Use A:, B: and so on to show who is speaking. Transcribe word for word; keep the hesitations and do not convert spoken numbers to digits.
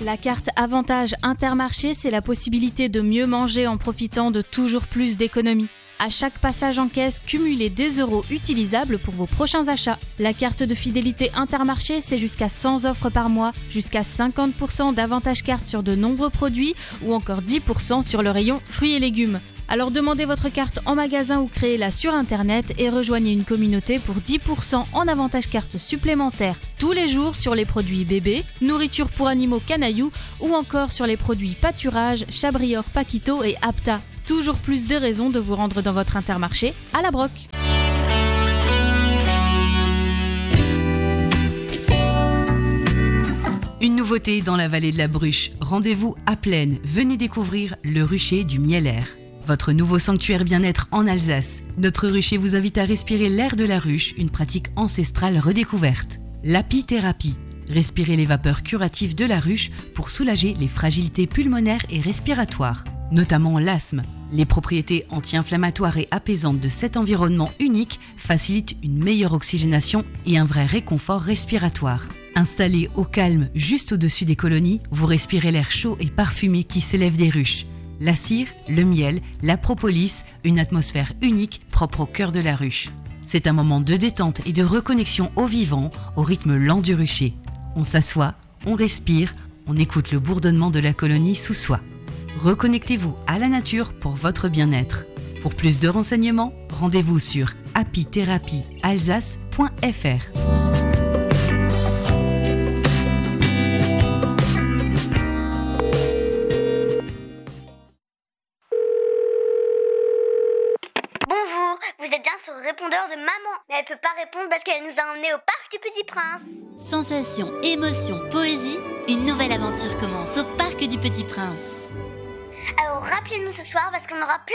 A: La carte Avantage Intermarché, c'est la possibilité de mieux manger en profitant de toujours plus d'économies. À chaque passage en caisse, cumulez des euros utilisables pour vos prochains achats. La carte de fidélité Intermarché, c'est jusqu'à cent offres par mois, jusqu'à cinquante pour cent d'avantage carte sur de nombreux produits ou encore dix pour cent sur le rayon fruits et légumes. Alors demandez votre carte en magasin ou créez-la sur internet et rejoignez une communauté pour dix pour cent en avantage carte supplémentaires tous les jours sur les produits bébés, nourriture pour animaux Canaillou ou encore sur les produits pâturage, Chabrior, Paquito et Apta. Toujours plus de raisons de vous rendre dans votre Intermarché à la Broc.
B: Une nouveauté dans la vallée de la Bruche. Rendez-vous à Plaine. Venez découvrir le rucher du Miellaire. Votre nouveau sanctuaire bien-être en Alsace. Notre rucher vous invite à respirer l'air de la ruche, une pratique ancestrale redécouverte. L'apithérapie. Respirez les vapeurs curatives de la ruche pour soulager les fragilités pulmonaires et respiratoires, notamment l'asthme. Les propriétés anti-inflammatoires et apaisantes de cet environnement unique facilitent une meilleure oxygénation et un vrai réconfort respiratoire. Installé au calme juste au-dessus des colonies, vous respirez l'air chaud et parfumé qui s'élève des ruches. La cire, le miel, la propolis, une atmosphère unique propre au cœur de la ruche. C'est un moment de détente et de reconnexion au vivant, au rythme lent du rucher. On s'assoit, on respire, on écoute le bourdonnement de la colonie sous soi. Reconnectez-vous à la nature pour votre bien-être. Pour plus de renseignements, rendez-vous sur apithérapie alsace point f r.
C: Bonjour, vous êtes bien sur le répondeur de maman, mais elle peut pas répondre parce qu'elle nous a emmenés au parc du Petit Prince.
D: Sensations, émotions, poésie, une nouvelle aventure commence au parc du Petit Prince.
C: Alors rappelez-nous ce soir parce qu'on aura plein